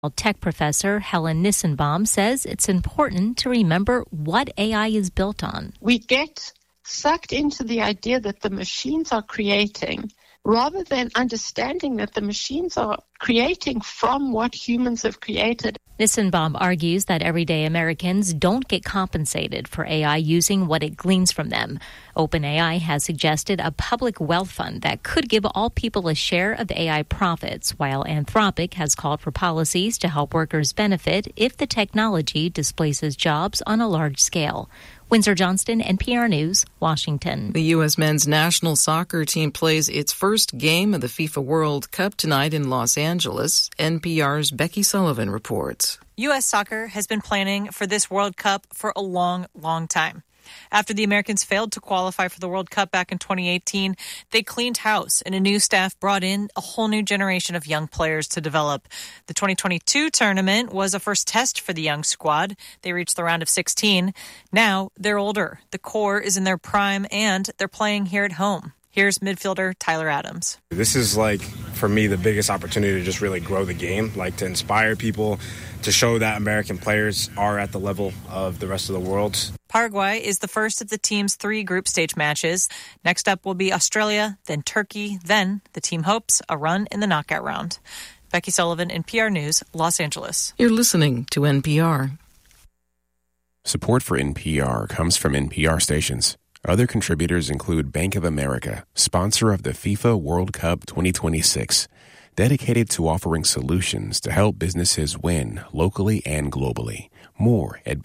Tech professor Helen Nissenbaum says it's important to remember what AI is built on. We get sucked into the idea that the machines are creating rather than understanding that the machines are creating from what humans have created. Nissenbaum argues that everyday Americans don't get compensated for AI using what it gleans from them. OpenAI has suggested a public wealth fund that could give all people a share of AI profits, while Anthropic has called for policies to help workers benefit if the technology displaces jobs on a large scale. Windsor Johnston, NPR News, Washington. The U.S. men's national soccer team plays its first game of the FIFA World Cup tonight in Los Angeles. NPR's Becky Sullivan reports. U.S. soccer has been planning for this World Cup for a long, long time. After the Americans failed to qualify for the World Cup back in 2018, they cleaned house and a new staff brought in a whole new generation of young players to develop. The 2022 tournament was a first test for the young squad. They reached the round of 16. Now they're older. The core is in their prime and they're playing here at home. Here's midfielder Tyler Adams. This is for me, the biggest opportunity to just really grow the game, to inspire people, to show that American players are at the level of the rest of the world. Paraguay is the first of the team's 3 group stage matches. Next up will be Australia, then Turkey, then the team hopes a run in the knockout round. Becky Sullivan, NPR News, Los Angeles. You're listening to NPR. Support for NPR comes from NPR stations. Other contributors include Bank of America, sponsor of the FIFA World Cup 2026, dedicated to offering solutions to help businesses win locally and globally. More at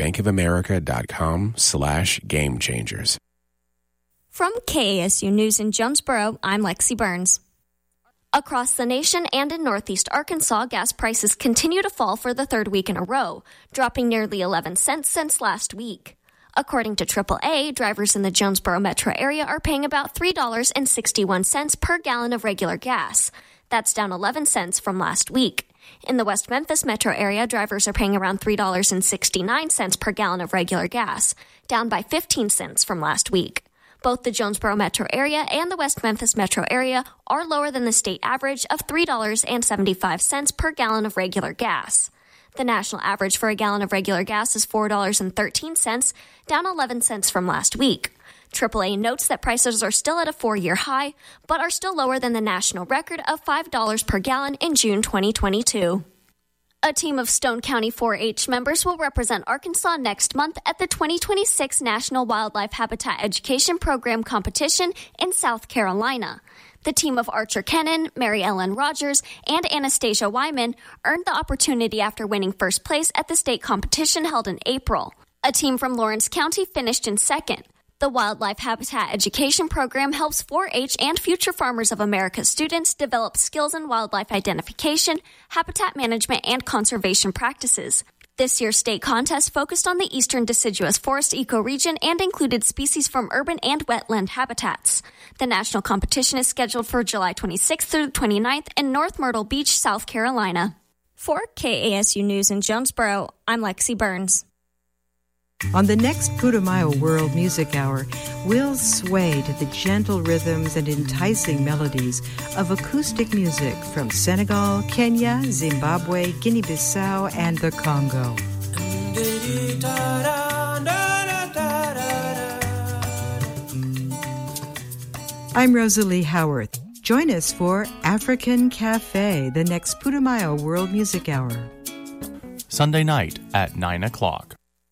bankofamerica.com/gamechangers. From KASU News in Jonesboro, I'm Lexi Burns. Across the nation and in northeast Arkansas, gas prices continue to fall for the third week in a row, dropping nearly 11 cents since last week. According to AAA, drivers in the Jonesboro metro area are paying about $3.61 per gallon of regular gas. That's down 11 cents from last week. In the West Memphis metro area, drivers are paying around $3.69 per gallon of regular gas, down by 15 cents from last week. Both the Jonesboro metro area and the West Memphis metro area are lower than the state average of $3.75 per gallon of regular gas. The national average for a gallon of regular gas is $4.13, down 11 cents from last week. AAA notes that prices are still at a 4-year high, but are still lower than the national record of $5 per gallon in June 2022. A team of Stone County 4-H members will represent Arkansas next month at the 2026 National Wildlife Habitat Education Program competition in South Carolina. The team of Archer Kennan, Mary Ellen Rogers, and Anastasia Wyman earned the opportunity after winning first place at the state competition held in April. A team from Lawrence County finished in second. The Wildlife Habitat Education Program helps 4-H and Future Farmers of America students develop skills in wildlife identification, habitat management, and conservation practices. This year's state contest focused on the eastern deciduous forest ecoregion and included species from urban and wetland habitats. The national competition is scheduled for July 26th through 29th in North Myrtle Beach, South Carolina. For KASU News in Jonesboro, I'm Lexi Burns. On the next Putumayo World Music Hour, we'll sway to the gentle rhythms and enticing melodies of acoustic music from Senegal, Kenya, Zimbabwe, Guinea-Bissau, and the Congo. I'm Rosalie Howarth. Join us for African Cafe, the next Putumayo World Music Hour. Sunday night at 9 o'clock.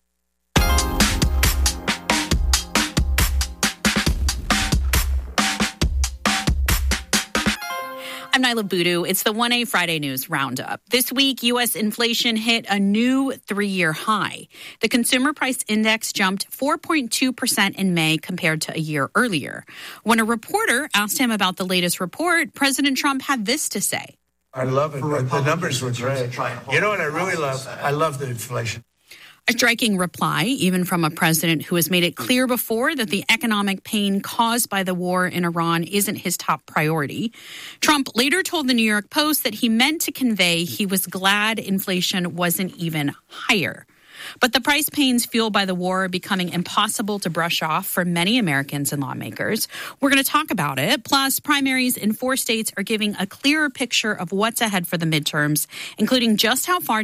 I'm Nyla Boodoo. It's the 1A Friday News Roundup. This week, U.S. inflation hit a new 3-year high. The Consumer Price Index jumped 4.2% in May compared to a year earlier. When a reporter asked him about the latest report, President Trump had this to say. I love it. The numbers were great. You know what I really love? I love the inflation. A striking reply, even from a president who has made it clear before that the economic pain caused by the war in Iran isn't his top priority. Trump later told the New York Post that he meant to convey he was glad inflation wasn't even higher. But the price pains fueled by the war are becoming impossible to brush off for many Americans and lawmakers. We're going to talk about it. Plus, primaries in 4 states are giving a clearer picture of what's ahead for the midterms, including just how far